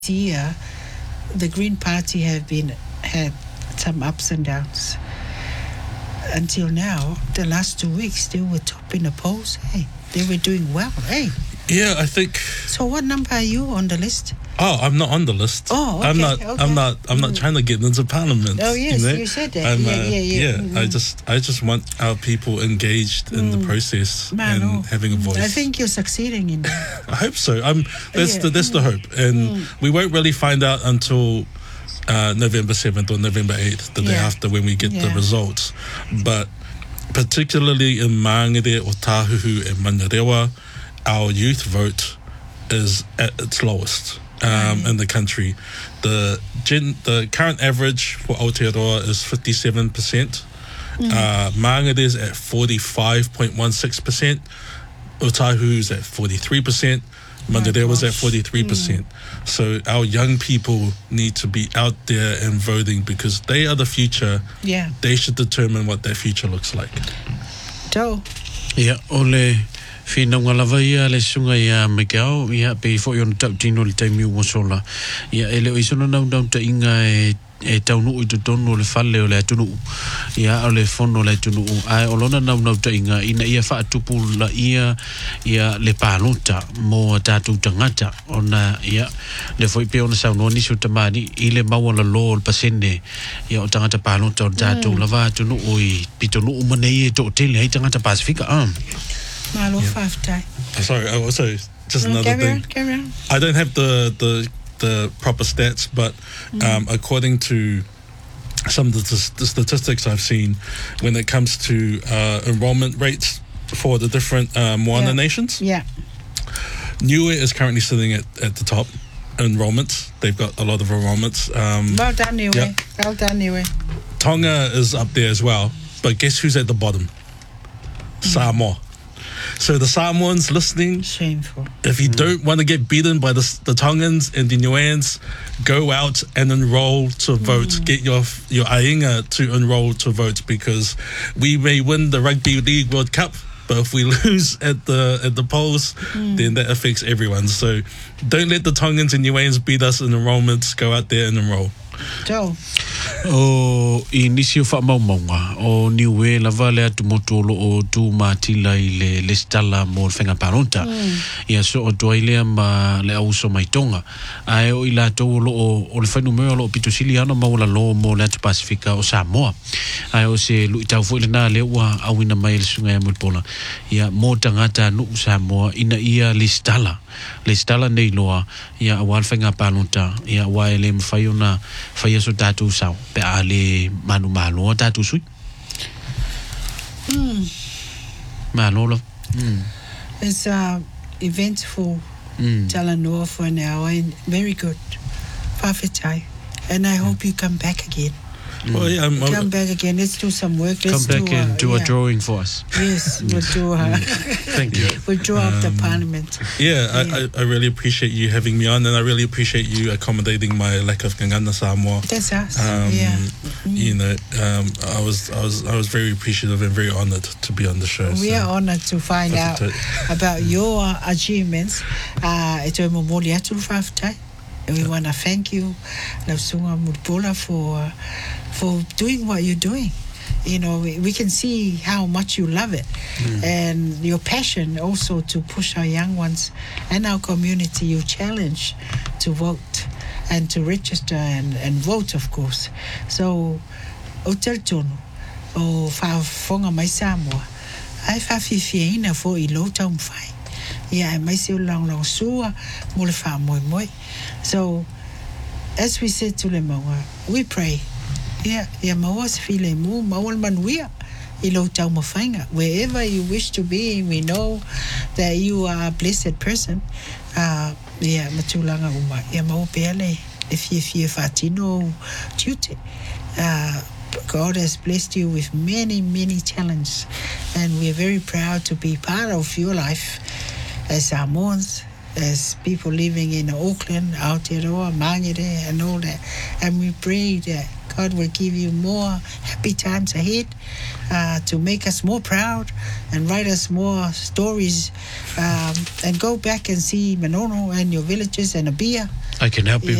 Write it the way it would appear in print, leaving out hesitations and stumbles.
year, the Green Party had some ups and downs. Until now, the last 2 weeks, they were top in the polls. Hey, they were doing well. Hey. Yeah, I think. So, what number are you on the list? Oh, I'm not on the list. Oh, okay. I'm not trying to get into parliament. Oh, yes, you know? you said that. Yeah. Mm-hmm. I just want our people engaged in the process and having a voice. I think you're succeeding in that. I hope so. That's the hope, and we won't really find out until November 7th or November 8th, the day after, when we get the results. But particularly in Māngere, Otahuhu and Manurewa, our youth vote is at its lowest in the country. The current average for Aotearoa is 57%. Māngere is at 45.16%. Otahuhu is at 43%. Manurewa was at 43%. So our young people need to be out there and voting, because they are the future. Yeah. They should determine what their future looks like. Joe. Yeah, ole finonga lava ia le sunga ia Miguel ia pe fo yon tau tino le taimiu mosola. Ia ele o isono nau ta inga e taunu i tono le fale o le atunu ia o le fono le atunu ai olona nau ta inga ina ia fa tupu la ia le palota mo tatu tangata ona ia le foi pe ona sa no ni su tamani ile mawala lo le pasene ia o tangata palota o tatu lava atunu oi pitonu umane e to tele ai tangata pasifika Malo faftai. Sorry, also just another thing. Carry on. I don't have the proper stats, but according to some of the statistics I've seen, when it comes to enrollment rates for the different Moana nations, Niue is currently sitting at the top enrollments. They've got a lot of enrollments. Well done, Niue. Yep. Well done, Niue. Tonga is up there as well, but guess who's at the bottom? Samoa. So the Samoans listening, shameful. If you don't want to get beaten by the Tongans and the Niueans, go out and enroll to vote. Get your ainga to enroll to vote, because we may win the Rugby League World Cup, but if we lose at the polls, then that affects everyone. So don't let the Tongans and Niueans beat us in enrollments. Go out there and enroll. Joe. O inisio fa maunga o Niue lava le atu motolo o tu matila i le stala mo whenga paronta ia so o toailea ma le auso mai tonga ai o ila to o le whainu mea lo pitosili ana maula lo mo le atu Pasifika o Samoa ai o se lui tau fo na le ua awina mai le sunga e mutpola ia mo tangata nu Samoa ina ia le stala nei loa ia awal whenga paronta ia wae le mwhaiona whaia so tatu sao pe ale manu malo tatu sui malo It's eventful Talanoa for an hour, and very good. Whawhetai. And I hope you come back again. Well, yeah, come back again. Let's do some work. Come back and do a drawing for us. Yes, we'll do. Thank you. We'll draw up the parliament. Yeah, I really appreciate you having me on, and I really appreciate you accommodating my lack of Kangana Samoa. That's us. You know, I was very appreciative and very honoured to be on the show. We are honoured to find out about your achievements. And we want to thank you, Lausunga Mutpola, for doing what you're doing. You know, we can see how much you love it, and your passion also to push our young ones and our community. You challenge to vote and to register and vote, of course. So, o teltono o whafonga mai Samoa, ai whawhiwhiaina fo I lo tau mwhai. Yeah, mai se long sua mo le wha moi. So, as we said to le maua, we pray. Yeah, maua se file mu, maua manuia, I lo tau mawhainga. Wherever you wish to be, we know that you are a blessed person. Matulanga uma. Maua peale, if you fatino tute. God has blessed you with many, many talents, and we are very proud to be part of your life as Samoans, as people living in Auckland, Aotearoa, Māngere, and all that. And we pray that God will give you more happy times ahead, to make us more proud and write us more stories, and go back and see Manono and your villages and Abia I can help you.